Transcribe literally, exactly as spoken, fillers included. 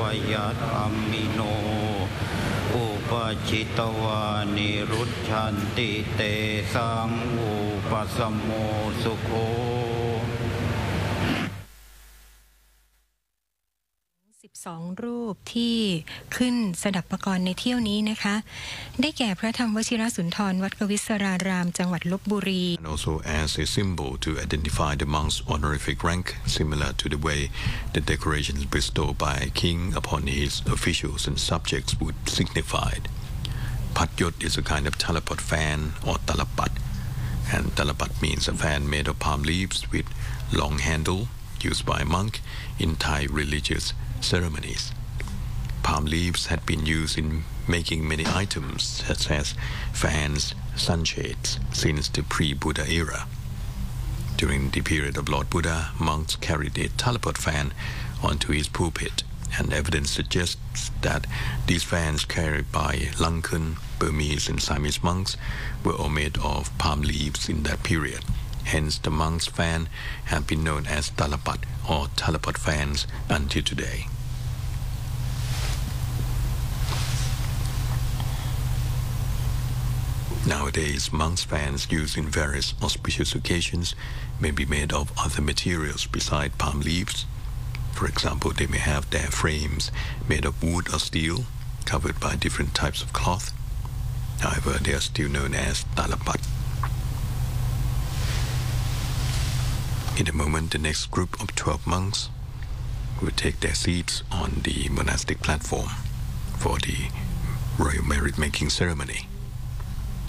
ยัตอัมมิโนอุปจิตวานิรุชชันติเตสังอุปสมโมสุโขสิบสองรูปที่ขึ้นสดับปกรณ์ในเที่ยวนี้นะคะได้แก่พระธรรมวชิรสุนทรวัดกวิศรารามจังหวัดลพบุรี And also as a symbol to identify the monk's honorific rank, similar to the way the decorations bestowed by a king upon his officials and subjects would signify. Patyot is a kind of talapot fan or talapat, and talapat means a fan made of palm leaves with long handle used by a monk in Thai religious ceremonies. Palm leaves had been used in making many items such as fans, sunshades since the pre-Buddha era. During the period of Lord Buddha, monks carried a talapot fan onto his pulpit, and evidence suggests that these fans carried by Lankan, Burmese and Siamese monks were all made of palm leaves in that period. Hence, the monk's fan have been known as talapat or talapot fans until today. Nowadays, monk's fans used in various auspicious occasions may be made of other materials beside palm leaves. For example, they may have their frames made of wood or steel, covered by different types of cloth. However, they are still known as talapat. In a moment, the next group of twelve monks will take their seats on the monastic platform for the royal merit-making ceremony.